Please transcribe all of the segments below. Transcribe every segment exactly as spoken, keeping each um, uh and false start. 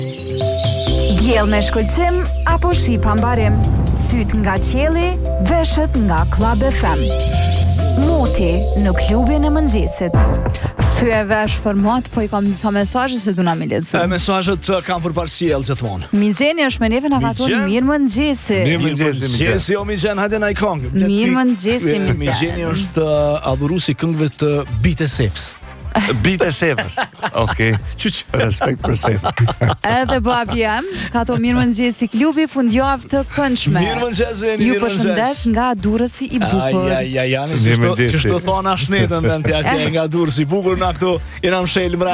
Diell me shkëlqim apo shi pa mbarim, syt nga qielli, veshët nga Club F M. Moti në klubin e mëngjesit. Sy e vesh format, po i kam disa mesazhe se duna me lexu. E mesazhet kam për parësiel gjithmonë. Migjeni është me neve na ka thonë mirë mëngjesi. Mirë mëngjesi, mëngjesi, o Migjen, hajde na i kongë. Mirë mëngjesi, Migjen. Migjeni është adhuruesi këngëve të Beat e Sefs. Beat e Sefs. Okej. Çuç. Respekt për Sef. Edhe babi jam, ka to mirë mëngjesi klubi fundjavë të këndshme. Mirë mëngjesi, mirë mëngjes. Ju përshëndes nga Durrësi i bukur. Ai ai ai, janë si që ç'to thon ashnetën vend ja nga Durrësi i bukur na këtu jena mshël mbra.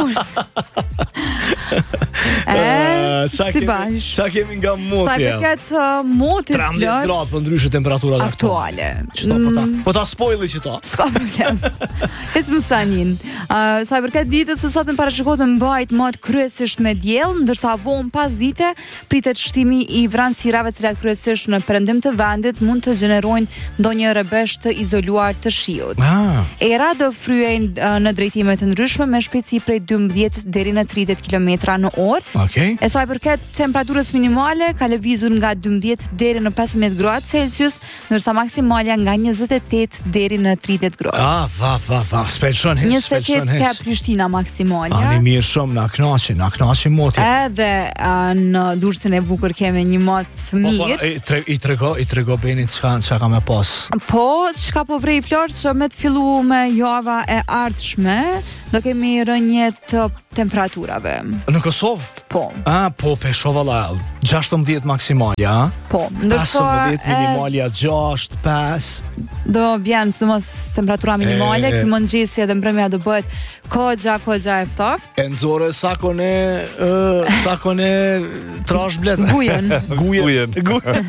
E, sti bash. Sa kemi nga moti. Sa përket uh, motit tridhjetë gradë për ndryshe temperaturat aktuale. Çto po ta? Po ta spoili që ta. S'ka problem. Ec më sanin. Uh, sa përket ditës së sotme parashikohet të mbajt mod kryesisht me diell, ndërsa vonë pas dite pritet shtimi i vranësirave, të cilat kryesisht në perëndim të vendit mund të gjenerojnë ndonjë rrebesh të izoluar të shiut. Ah. Era do fryejnë uh, në drejtime të ndryshme me shpejtësi prej dymbëdhjetë deri në tridhjetë kilometra në orë. Okej. E sa i përket temperaturës minimale, ka lëvizur nga dymbëdhjetë deri në pesëmbëdhjetë gradë Celsius, ndërsa maksimalja nga njëzet e tetë deri në tridhjetë gradë. Ah, va va va, spelshon hes, njëzet e tetë ka Prishtina maksimalja. Ani mirë shumë, na kënaqi, na kënaqi moti. Edhe uh, në Durrësin e bukur kemi një mot të mirë. Po, po, i, tre, i trego, i trego Benit çka çka ka me pas. Po, çka po vrej Flor që me të fillu me java e ardhshme, do kemi rënje të temperaturave. Në Kosovë? Po. Ah, po, peshova la, gjashtëmbëdhjetë maksimalja, a? Po, ndërsa pesëmbëdhjetë minimalja, gjashtë, pesë. Do vjen sidomos temperatura minimale, ky mëngjesi edhe mbrëmja do bëhet kogja kogja e ftoftë. E nxore sakon e uh, sakon e trash blet. Gujen. Gujen. Gujen.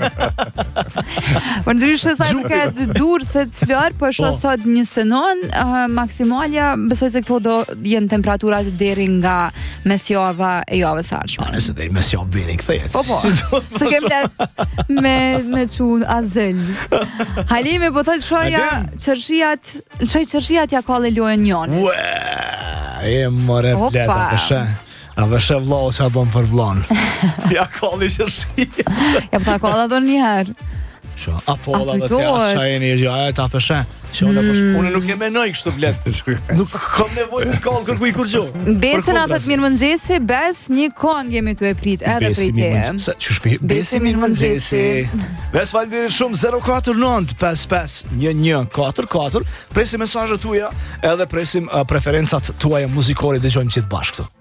Por ndryshe sa i përket Durrësit Flor, po shoh sot njëzet e nëntë, uh, maksimalja, besoj se këto do jenë temperaturat deri nga mesjava e javës së ardhshme. Nëse deri mesjavë Beni kthehet. Po po. Se kem let me me çu azel. Halime po thal shoja çershijat, çoj çershijat ja ka lojën jon. Ue, e more blet atë shë. A vëshë vllau sa bën për vllon. Ja kolli çershija. Ja po ta kolla don një herë. Sho, apo alla dhe të jashtë qajeni e gjë, ta përshe. Që unë, mm. unë nuk e menoj kështu blet. Nuk kam nevoj në kallë kërkuj kur gjo. Besin atët mirë mëngjesi, bes një kong jemi të e prit edhe prej te. Besi mirë mëngjesi. Bes falënderit shumë, zero katër nëntë pesë pesë një një katër katër. Presim mesazhet tuaja edhe presim uh, preferencat tuaja muzikore, dëgjojmë që të bashkë këtu.